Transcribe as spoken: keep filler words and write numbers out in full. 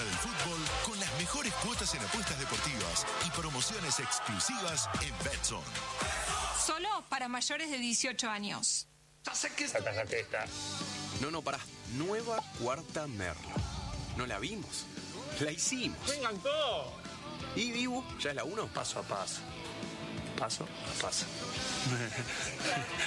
hora del fútbol con las mejores cuotas en apuestas deportivas y promociones exclusivas en Betzone. Solo para mayores de dieciocho años. Saca, saca esta. No, no, pará. Nueva cuarta Merlo. No la vimos. La hicimos. ¡Vengan todos! ¿Y Dibu? ¿Ya es la uno? Paso a paso. Paso a paso.